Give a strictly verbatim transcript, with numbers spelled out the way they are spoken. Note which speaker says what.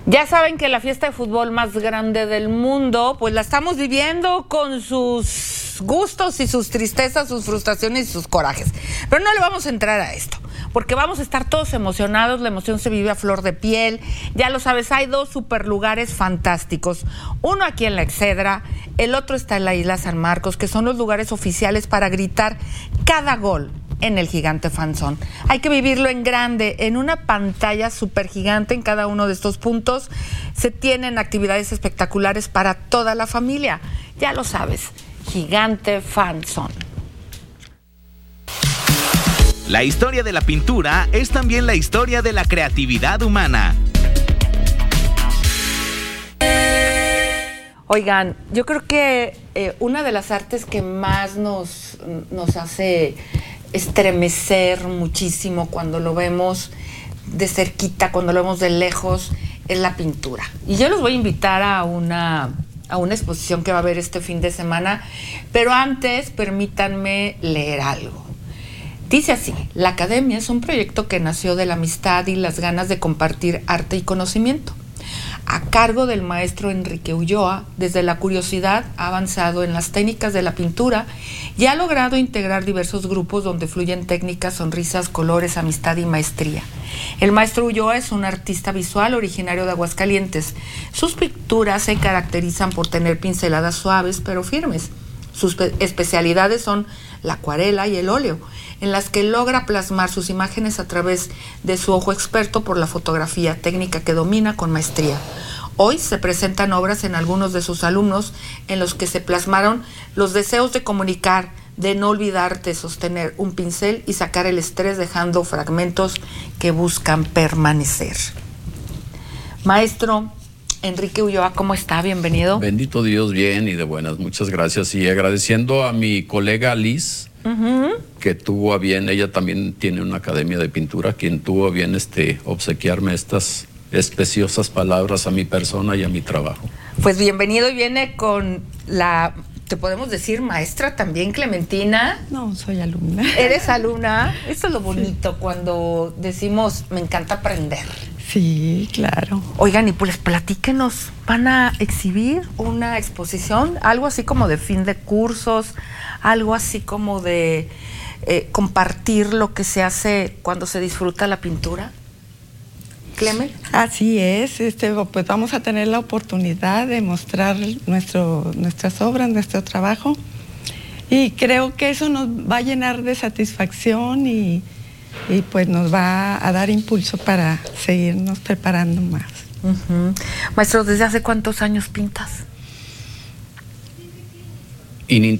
Speaker 1: Ya saben que la fiesta de fútbol más grande del mundo, pues la estamos viviendo con sus gustos y sus tristezas, sus frustraciones y sus corajes. Pero no le vamos a entrar a esto, porque vamos a estar todos emocionados, la emoción se vive a flor de piel. Ya lo sabes, hay dos super lugares fantásticos. Uno aquí en la Excedra, el otro está en la Isla San Marcos, que son los lugares oficiales para gritar cada gol en el Gigante Fan Zone. Hay que vivirlo en grande, en una pantalla súper gigante en cada uno de estos puntos. Se tienen actividades espectaculares para toda la familia. Ya lo sabes, Gigante Fan Zone.
Speaker 2: La historia de la pintura es también la historia de la creatividad humana.
Speaker 1: Oigan, yo creo que eh, una de las artes que más nos, nos hace estremecer muchísimo cuando lo vemos de cerquita, cuando lo vemos de lejos, es la pintura. Y yo los voy a invitar a una, a una exposición que va a haber este fin de semana, pero antes permítanme leer algo. Dice así: la Academia es un proyecto que nació de la amistad y las ganas de compartir arte y conocimiento. A cargo del maestro Enrique Ulloa, desde la curiosidad ha avanzado en las técnicas de la pintura y ha logrado integrar diversos grupos donde fluyen técnicas, sonrisas, colores, amistad y maestría. El maestro Ulloa es un artista visual originario de Aguascalientes. Sus pinturas se caracterizan por tener pinceladas suaves pero firmes. Sus especialidades son la acuarela y el óleo, en las que logra plasmar sus imágenes a través de su ojo experto por la fotografía, técnica que domina con maestría. Hoy se presentan obras en algunos de sus alumnos en los que se plasmaron los deseos de comunicar, de no olvidarte, sostener un pincel y sacar el estrés dejando fragmentos que buscan permanecer. Maestro Enrique Ulloa, ¿cómo está? Bienvenido.
Speaker 3: Bendito Dios, bien y de buenas, muchas gracias. Y agradeciendo a mi colega Liz, uh-huh, que tuvo a bien, ella también tiene una academia de pintura, quien tuvo a bien este, obsequiarme estas especiosas palabras a mi persona y a mi trabajo.
Speaker 1: Pues bienvenido, y viene con la, te podemos decir, maestra también, Clementina.
Speaker 4: No, soy alumna.
Speaker 1: ¿Eres alumna? Eso es lo bonito, sí, cuando decimos, me encanta aprender.
Speaker 4: Sí, claro.
Speaker 1: Oigan, y pues platíquenos, ¿van a exhibir una exposición? Algo así como de fin de cursos, algo así como de eh, compartir lo que se hace cuando se disfruta la pintura. ¿Clemen?
Speaker 4: Así es, este, pues vamos a tener la oportunidad de mostrar nuestro, nuestras obras, nuestro trabajo, y creo que eso nos va a llenar de satisfacción y y pues nos va a dar impulso para seguirnos preparando más.
Speaker 1: Uh-huh. Maestro, ¿desde hace cuántos años pintas?